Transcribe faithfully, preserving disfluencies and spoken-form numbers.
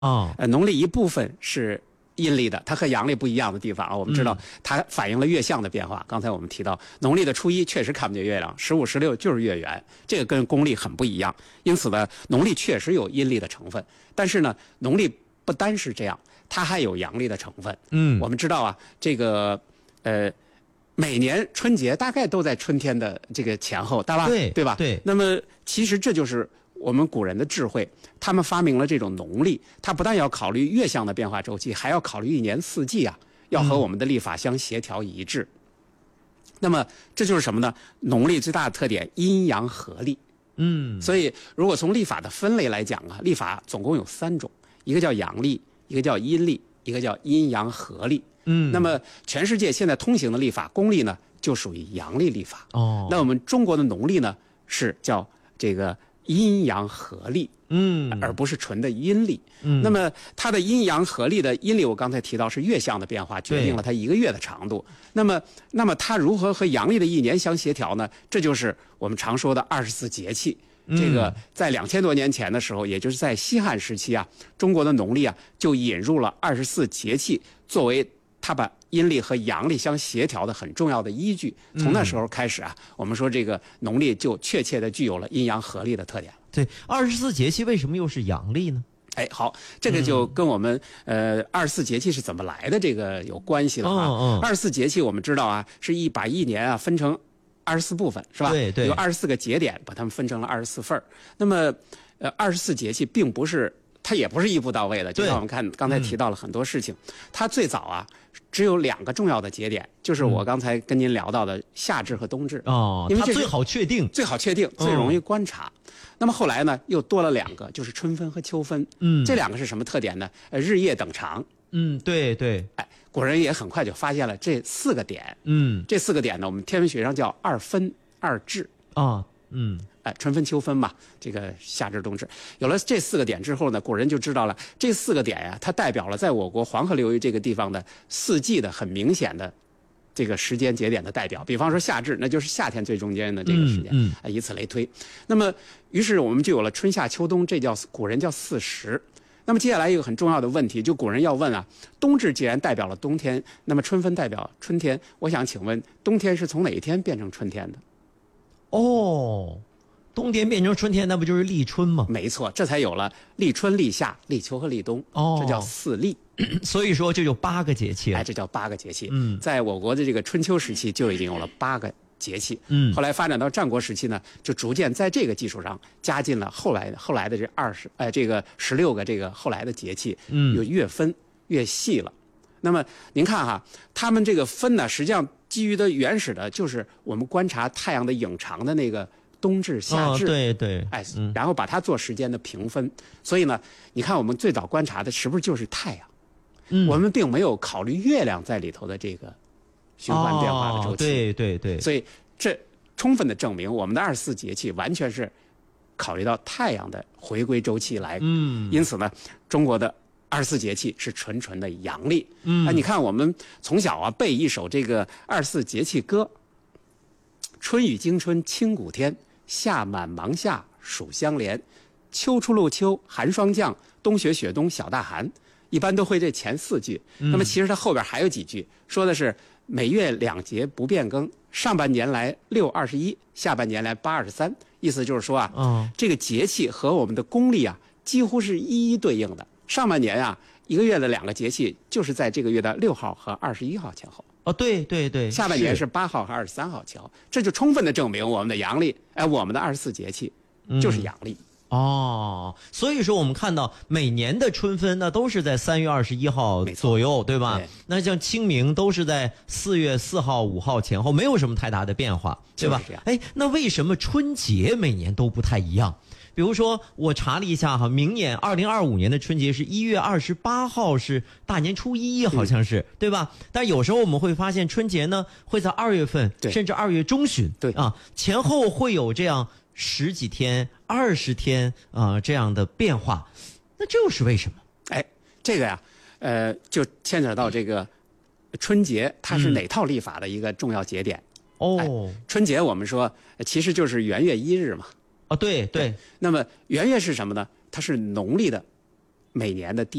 哦， 呃，农历一部分是阴历的，它和阳历不一样的地方啊，我们知道它反映了月相的变化。刚才我们提到，农历的初一确实看不见月亮，十五、十六就是月圆，这个跟公历很不一样。因此呢，农历确实有阴历的成分，但是呢，农历不单是这样，它还有阳历的成分。 嗯， 我们知道啊，这个呃，每年春节大概都在春天的这个前后，对吧？ 对对吧？ 对。 那么其实这就是我们古人的智慧，他们发明了这种农历，它不但要考虑月相的变化周期，还要考虑一年四季啊，要和我们的历法相协调一致。嗯、那么这就是什么呢？农历最大的特点，阴阳合历。 嗯， 所以如果从历法的分类来讲啊，历法总共有三种，一个叫阳历，一个叫阴历，一个叫阴阳合历。 嗯， 那么全世界现在通行的历法，公历呢就属于阳历历法。 哦， 那我们中国的农历呢是叫这个阴阳合历， 嗯， 而不是纯的阴历。 嗯， 那么它的阴阳合历的阴历，我刚才提到是月相的变化决定了它一个月的长度。那么，那么它如何和阳历的一年相协调呢？这就是我们常说的二十四节气。这个在两千多年前的时候，也就是在西汉时期啊，中国的农历啊就引入了二十四节气作为它把阴历和阳历相协调的很重要的依据。从那时候开始啊，我们说这个农历就确切的具有了阴阳合历的特点。 对，二十四节气为什么又是阳历呢？ 哎，好，这个就跟我们、嗯、呃二十四节气是怎么来的这个有关系了啊。二十四节气我们知道啊，是一把一年啊分成二十四部分，是吧？ 对对， 有二十四个节点，把它们分成了二十四份儿。那么，呃，二十四节气并不是，它也不是一步到位的。就像我们看刚才提到了很多事情，嗯、它最早啊只有两个重要的节点，就是我刚才跟您聊到的夏至和冬至。 哦， 因为这它最好确定， 最好确定，最容易观察。嗯、那么后来呢，又多了两个，就是春分和秋分。嗯，这两个是什么特点呢？呃，日夜等长。 嗯，对对。 哎，古人也很快就发现了这四个点。 嗯， 这四个点呢，我们天文学上叫二分二至。 啊，嗯， 哎，春分秋分嘛，这个夏至冬至，有了这四个点之后呢，古人就知道了这四个点呀，它代表了在我国黄河流域这个地方的四季的很明显的这个时间节点的代表。比方说夏至，那就是夏天最中间的这个时间， 嗯， 嗯、以此类推。那么，于是我们就有了春夏秋冬，这叫古人叫四时。那么接下来一个很重要的问题，就古人要问啊，冬至既然代表了冬天，那么春分代表春天，我想请问，冬天是从哪一天变成春天的？ 哦，冬天变成春天，那不就是立春吗？ 没错，这才有了立春、立夏、立秋和立冬。哦，这叫四立。 所以说这就八个节气。 哎，这叫八个节气。嗯，在我国的这个春秋时期就已经有了八个节气。嗯，后来发展到战国时期呢，就逐渐在这个基础上加进了后来后来的这二十呃这个十六个这个后来的节气。嗯，又越分越细了。那么您看哈，他们这个分呢，实际上基于的原始的就是我们观察太阳的影长的那个冬至、夏至。 哦、对对。 哎，然后把它做时间的平分。所以呢，你看我们最早观察的是不是就是太阳？嗯，我们并没有考虑月亮在里头的这个循环变化的周期。 哦、对对对。 所以这充分的证明，我们的二十四节气完全是考虑到太阳的回归周期来。嗯，因此呢，中国的二十四节气是纯纯的阳历。嗯，啊，你看我们从小啊背一首这个二十四节气歌：春雨惊春清谷天，夏满芒夏暑相连，秋初露秋寒霜降，冬雪雪冬小大寒。一般都会这前四句。那么其实它后边还有几句，说的是每月两节不变更，上半年来六二十一，下半年来八二十三。意思就是说啊，哦、这个节气和我们的公历啊几乎是一一对应的。上半年啊，一个月的两个节气就是在这个月的六号和二十一号前后。 哦，对对对。 下半年是八号和二十三号前后，这就充分的证明我们的阳历，哎，我们的二十四节气就是阳历。嗯哦，所以说我们看到每年的春分那都是在三月二十一号左右，对吧？对，那像清明都是在四月四号、五号前后，没有什么太大的变化，对吧？哎，那为什么春节每年都不太一样？比如说，我查了一下哈，明年二零二五年的春节是一月二十八号，是大年初一，好像是、嗯、对吧？但有时候我们会发现春节呢会在二月份，甚至二月中旬， 对啊，前后会有这样十几天、二十天啊、呃、这样的变化，那这又是为什么？ 哎，这个呀，呃，就牵扯到这个春节，它是哪套历法的一个重要节点。 哦、 哎，春节我们说其实就是元月一日嘛。 哦，对 对, 对。 那么元月是什么呢？它是农历的每年的第